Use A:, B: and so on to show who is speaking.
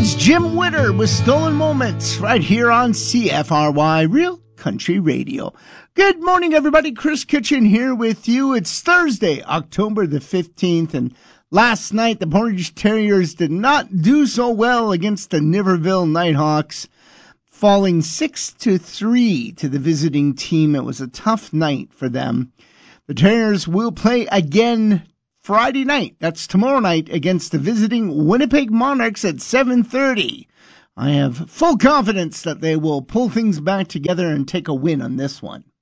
A: It's Jim Witter with Stolen Moments right here on CFRY Real Country Radio. Good morning, everybody. Chris Kitchen here with you. It's Thursday, October the 15th, and last night the Portage Terriers did not do so well against the Niverville Nighthawks, falling 6-3 to the visiting team. It was a tough night for them. The Terriers will play again Friday night. That's tomorrow night against the visiting Winnipeg Monarchs at 7:30. I have full confidence that they will pull things back together and take a win on this one.